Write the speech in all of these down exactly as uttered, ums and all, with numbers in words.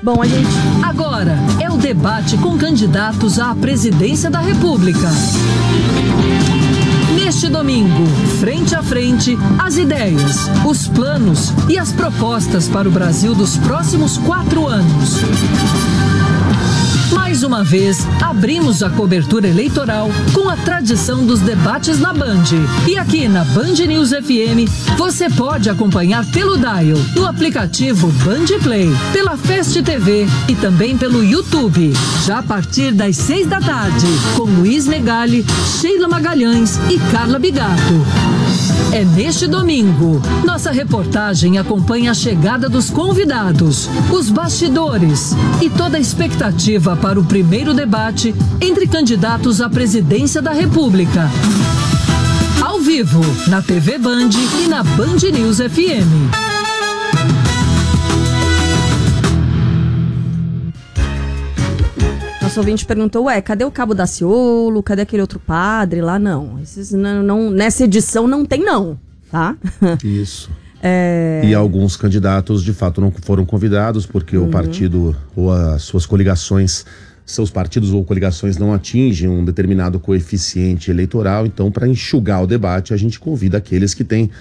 Bom, a gente... Agora é o debate com candidatos à presidência da República. Neste domingo, frente a frente, as ideias, os planos e as propostas para o Brasil dos próximos quatro anos. Mais uma vez, abrimos a cobertura eleitoral com a tradição dos debates na Band. E aqui na Band News F M, você pode acompanhar pelo Dial, no aplicativo Band Play, pela Fest T V e também pelo YouTube. Já a partir das seis da tarde, com Luiz Megali, Sheila Magalhães e Carla Bigato. É neste domingo. Nossa reportagem acompanha a chegada dos convidados, os bastidores e toda a expectativa para o primeiro debate entre candidatos à presidência da República. Ao vivo, na T V Band e na Band News F M. Nosso ouvinte perguntou, ué, cadê o Cabo Daciolo? Cadê aquele outro padre lá? Não, esses não, não nessa edição não tem não, tá? Isso. É... E alguns candidatos, de fato, não foram convidados porque uhum. o partido ou as suas coligações, seus partidos ou coligações não atingem um determinado coeficiente eleitoral. Então, para enxugar o debate, a gente convida aqueles que têm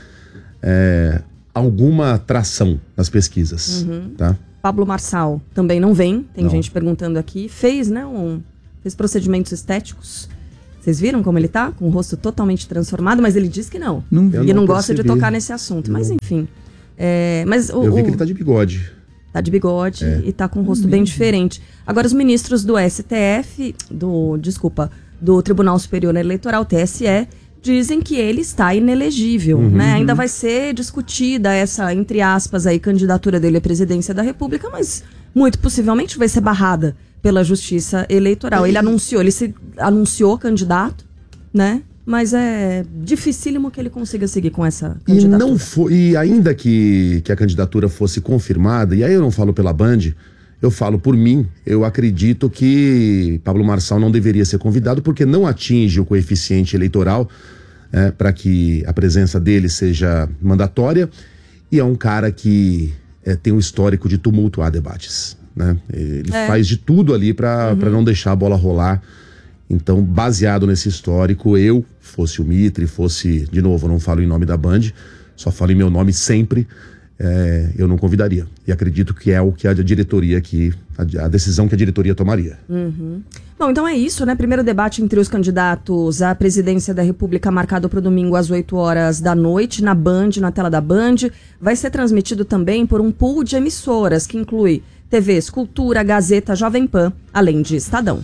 é, alguma tração nas pesquisas, uhum. tá? Pablo Marçal também não vem, tem não. gente perguntando aqui. Fez, né, um, fez procedimentos estéticos. Vocês viram como ele tá? Com o rosto totalmente transformado, mas ele diz que não. não ele não, não gosta de tocar nesse assunto, não. mas enfim. É, mas o, Eu vi o, que ele tá de bigode. Tá de bigode é. e tá com um rosto bem diferente. Agora, os ministros do S T F, do, desculpa, do Tribunal Superior Eleitoral, T S E, dizem que ele está inelegível, uhum, né? Ainda vai ser discutida essa, entre aspas, aí, candidatura dele à presidência da República, mas muito possivelmente vai ser barrada pela Justiça Eleitoral. Ele anunciou, ele se anunciou candidato, né? Mas é dificílimo que ele consiga seguir com essa candidatura. E, não foi, e ainda que, que a candidatura fosse confirmada, e aí eu não falo pela Band, eu falo por mim, eu acredito que Pablo Marçal não deveria ser convidado porque não atinge o coeficiente eleitoral é, para que a presença dele seja mandatória, e é um cara que é, tem um histórico de tumultuar debates, né? Ele é. faz de tudo ali para uhum. para não deixar a bola rolar. Então, baseado nesse histórico, eu, fosse o Mitre, fosse, de novo, eu não falo em nome da Band, só falo em meu nome sempre, é, eu não convidaria. E acredito que é o que a diretoria aqui, a, a decisão que a diretoria tomaria. Uhum. Bom, então é isso, né? Primeiro debate entre os candidatos à presidência da República marcado para o domingo às oito horas da noite, na Band, na tela da Band. Vai ser transmitido também por um pool de emissoras, que inclui T Vs Cultura, Gazeta, Jovem Pan, além de Estadão.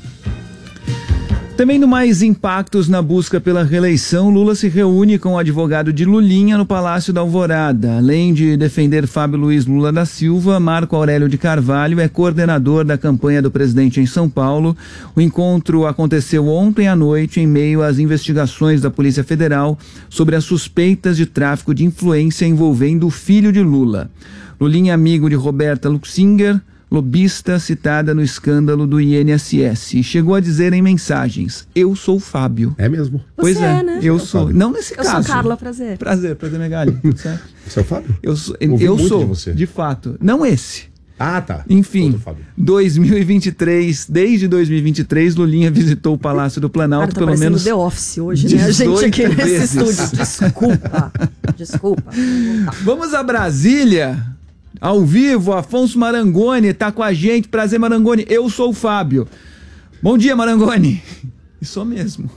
Também no Mais Impactos na busca pela reeleição, Lula se reúne com o advogado de Lulinha no Palácio da Alvorada. Além de defender Fábio Luiz Lula da Silva, Marco Aurélio de Carvalho é coordenador da campanha do presidente em São Paulo. O encontro aconteceu ontem à noite em meio às investigações da Polícia Federal sobre as suspeitas de tráfico de influência envolvendo o filho de Lula. Lulinha é amigo de Roberta Luxinger, lobista citada no escândalo do I N S S, e chegou a dizer em mensagens: eu sou o Fábio. É mesmo? Pois Você é, é, né? eu sou. Fábio. Não nesse eu caso. Eu sou Carla, prazer. Prazer, prazer, Megali. Certo? Você é o Fábio? Eu sou, Ouvi eu muito sou de, você. de fato. Não esse. Ah, tá. Enfim, dois mil e vinte e três, desde dois mil e vinte e três, Lulinha visitou o Palácio do Planalto. Cara, tá pelo menos The Office hoje, né? A gente aqui vezes. nesse estúdio. Desculpa. Desculpa. Vamos a Brasília. Ao vivo, Afonso Marangoni tá com a gente. Prazer, Marangoni. Eu sou o Fábio. Bom dia, Marangoni. E sou mesmo.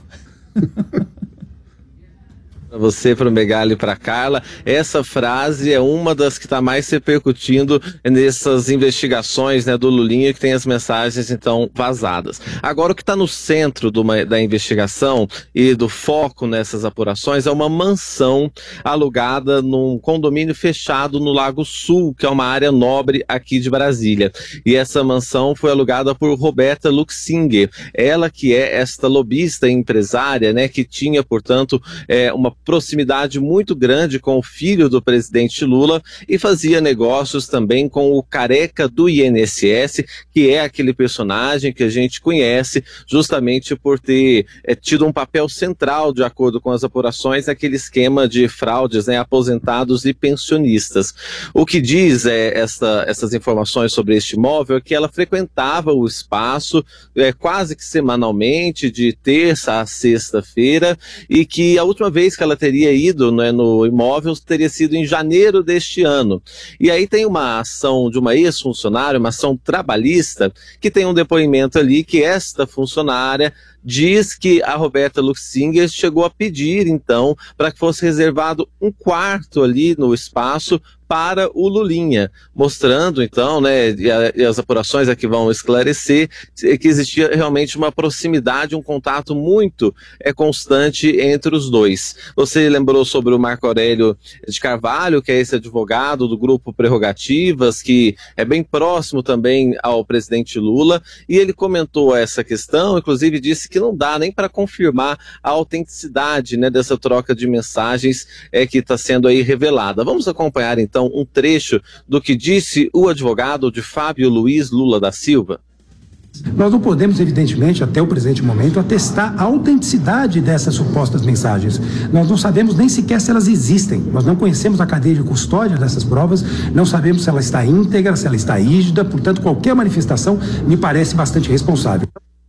Para você, para o Megali e para a Carla, essa frase é uma das que está mais repercutindo nessas investigações, né, do Lulinha, que tem as mensagens então vazadas. Agora, o que está no centro do, da investigação e do foco nessas apurações é uma mansão alugada num condomínio fechado no Lago Sul, que é uma área nobre aqui de Brasília. E essa mansão foi alugada por Roberta Luxinger, ela que é esta lobista e empresária, né, que tinha, portanto, é, uma proximidade muito grande com o filho do presidente Lula e fazia negócios também com o careca do I N S S, que é aquele personagem que a gente conhece justamente por ter é, tido um papel central, de acordo com as apurações, naquele esquema de fraudes, né, aposentados e pensionistas. O que diz é, essa, essas informações sobre este imóvel é que ela frequentava o espaço é, quase que semanalmente, de terça a sexta-feira, e que a última vez que ela teria ido, né, no imóvel teria sido em janeiro deste ano. E aí tem uma ação de uma ex-funcionária, uma ação trabalhista, que tem um depoimento ali que esta funcionária diz que a Roberta Luxinger chegou a pedir, então, para que fosse reservado um quarto ali no espaço para o Lulinha, mostrando, então, né, e, a, e as apurações aqui vão esclarecer que existia realmente uma proximidade, um contato muito é, constante entre os dois. Você lembrou sobre o Marco Aurélio de Carvalho, que é esse advogado do grupo Prerrogativas, que é bem próximo também ao presidente Lula, e ele comentou essa questão, inclusive disse que não dá nem para confirmar a autenticidade, né, dessa troca de mensagens é, que está sendo aí revelada. Vamos acompanhar, então, um trecho do que disse o advogado de Fábio Luiz Lula da Silva. Nós não podemos, evidentemente, até o presente momento, atestar a autenticidade dessas supostas mensagens. Nós não sabemos nem sequer se elas existem. Nós não conhecemos a cadeia de custódia dessas provas, não sabemos se ela está íntegra, se ela está rígida, portanto, qualquer manifestação me parece bastante responsável.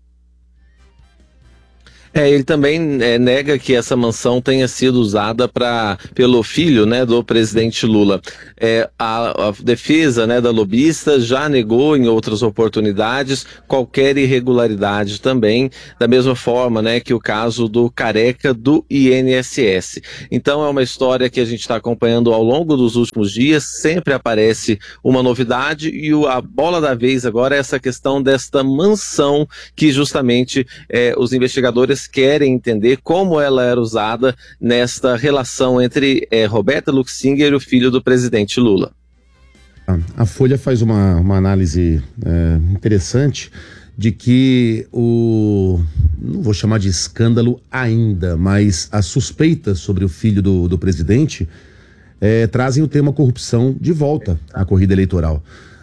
É, ele também é, nega que essa mansão tenha sido usada pra, pelo filho, né, do presidente Lula. É, a, a defesa, né, da lobista já negou em outras oportunidades qualquer irregularidade também, da mesma forma, né, que o caso do careca do I N S S. Então é uma história que a gente está acompanhando ao longo dos últimos dias, sempre aparece uma novidade, e o, a bola da vez agora é essa questão desta mansão que justamente é, os investigadores querem entender como ela era usada nesta relação entre é, Roberta Luxinger e o filho do presidente Lula. A Folha faz uma, uma análise é, interessante de que o, não vou chamar de escândalo ainda, mas as suspeitas sobre o filho do, do presidente é, trazem o tema corrupção de volta à corrida eleitoral.